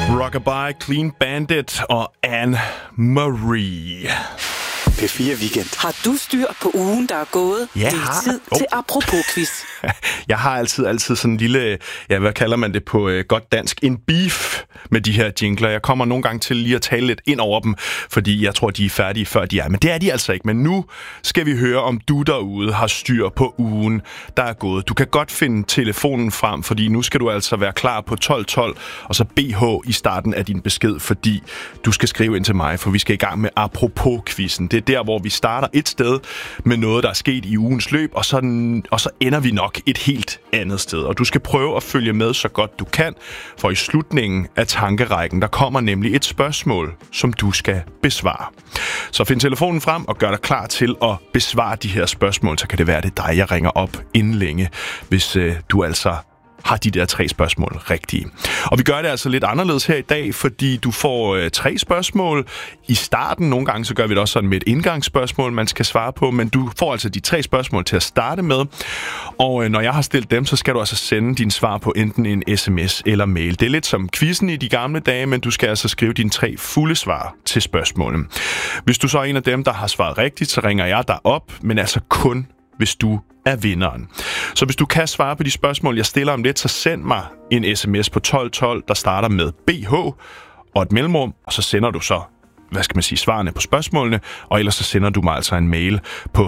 Rockabye, Clean Bandit og Anne Marie. P4 Weekend. Har du styr på ugen, der er gået? Ja, det er tid til apropos-quiz. Jeg har altid sådan en lille, hvad kalder man det på godt dansk, en beef med de her jingler. Jeg kommer nogle gange til lige at tale lidt ind over dem, fordi jeg tror, de er færdige før de er. Men det er de altså ikke. Men nu skal vi høre, om du derude har styr på ugen, der er gået. Du kan godt finde telefonen frem, fordi nu skal du altså være klar på 1212, og så BH i starten af din besked, fordi du skal skrive ind til mig, for vi skal i gang med apropos-quizzen. Det er der, hvor vi starter et sted med noget, der er sket i ugens løb, og så ender vi nok et helt andet sted. Og du skal prøve at følge med så godt du kan, for i slutningen af tankerækken, der kommer nemlig et spørgsmål, som du skal besvare. Så find telefonen frem og gør dig klar til at besvare de her spørgsmål, så kan det være, det er dig, jeg ringer op inden længe, hvis du altså har de der 3 spørgsmål rigtige. Og vi gør det altså lidt anderledes her i dag, fordi du får 3 spørgsmål i starten. Nogle gange så gør vi det også sådan med et indgangsspørgsmål, man skal svare på, men du får altså de 3 spørgsmål til at starte med. Og når jeg har stillet dem, så skal du altså sende din svar på enten en sms eller mail. Det er lidt som quizzen i de gamle dage, men du skal altså skrive dine 3 fulde svar til spørgsmålene. Hvis du så er en af dem, der har svaret rigtigt, så ringer jeg dig op, men altså kun hvis du er vinderen. Så hvis du kan svare på de spørgsmål, jeg stiller om lidt, så send mig en sms på 1212, der starter med BH og et mellemrum, og så sender du så, svarene på spørgsmålene, og ellers så sender du mig altså en mail på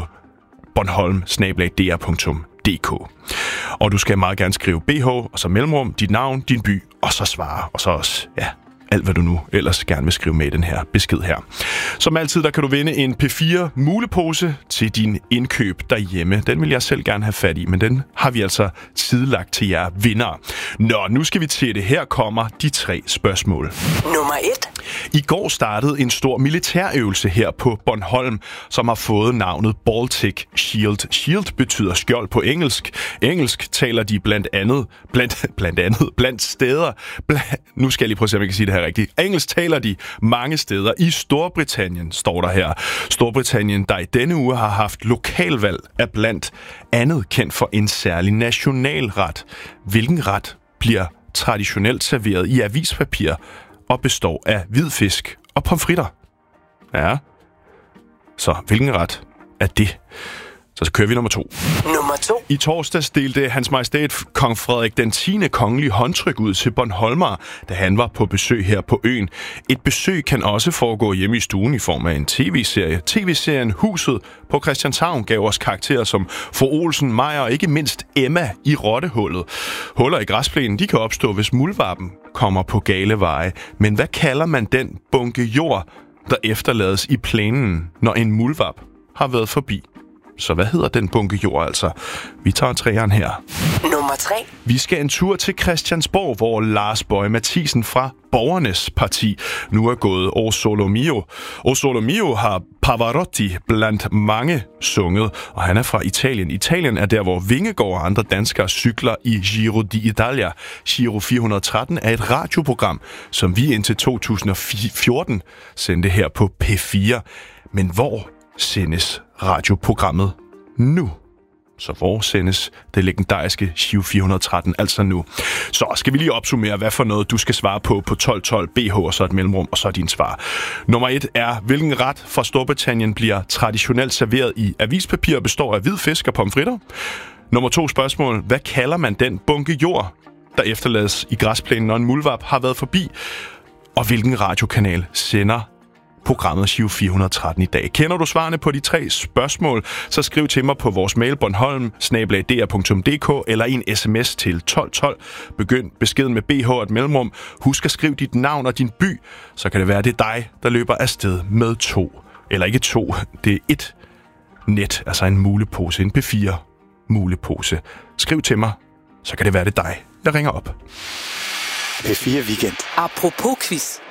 bornholm@dr.dk. Og du skal meget gerne skrive BH, og så mellemrum, dit navn, din by, og så svare, og så også, alt hvad du nu ellers gerne vil skrive med i den her besked her. Som altid, der kan du vinde en P4 mulepose til din indkøb derhjemme. Den vil jeg selv gerne have fat i, men den har vi altså tidlagt til jer vindere. Nå, nu skal vi til det. Her kommer de 3 spørgsmål. Nummer 1. I går startede en stor militærøvelse her på Bornholm, som har fået navnet Baltic Shield. Shield betyder skjold på engelsk. Engelsk taler de blandt steder. Nu skal jeg lige prøve at se, om jeg kan sige det her rigtigt. Engelsk taler de mange steder. I Storbritannien står der her. Storbritannien, der i denne uge har haft lokalvalg, er blandt andet kendt for en særlig nationalret. Hvilken ret bliver traditionelt serveret i avispapir og består af hvid fisk og pomfritter? Ja. Så hvilken ret er det? Så kører vi nummer 2. Nummer 2. I torsdags delte Hans Majestæt Kong Frederik den 10. kongelige håndtryk ud til Bornholmere, da han var på besøg her på øen. Et besøg kan også foregå hjemme i stuen i form af en tv-serie. TV-serien Huset på Christianshavn gav os karakterer som fru Olsen, Meyer og ikke mindst Emma i rottehullet. Huller i græsplænen, de kan opstå, hvis muldvarpen kommer på gale veje. Men hvad kalder man den bunke jord, der efterlades i plænen, når en muldvarp har været forbi? Så hvad hedder den bunke jord altså? Vi tager 3'eren her. Nummer 3. Vi skal en tur til Christiansborg, hvor Lars Boje Mathiesen fra Borgernes Parti nu er gået O Sole Mio. O Sole Mio har Pavarotti blandt mange sunget, og han er fra Italien. Italien er der, hvor Vingegaard og andre danskere cykler i Giro d'Italia. Giro 413 er et radioprogram, som vi indtil 2014 sendte her på P4. Men hvor sendes radioprogrammet nu? Så hvor sendes det legendariske Giro 413 altså nu? Så skal vi lige opsummere, hvad for noget du skal svare på 1212 BH og så et mellemrum, og så din svar. Nummer 1 er, hvilken ret fra Storbritannien bliver traditionelt serveret i avispapir og består af hvid fisk og pomfritter? Nummer 2 spørgsmål, hvad kalder man den bunke jord, der efterlades i græsplænen, når en muldvarp har været forbi? Og hvilken radiokanal sender programmet Giro 413 i dag? Kender du svarene på de 3 spørgsmål, så skriv til mig på vores mail bornholm@dr.dk eller en sms til 1212. Begynd beskeden med BH og et mellemrum. Husk at skrive dit navn og din by, så kan det være, det er dig, der løber afsted med 2. Eller ikke 2, det er 1 net, altså en mulepose, en P4 mulepose. Skriv til mig, så kan det være, det er dig, der ringer op. P4 Weekend. Apropos quiz.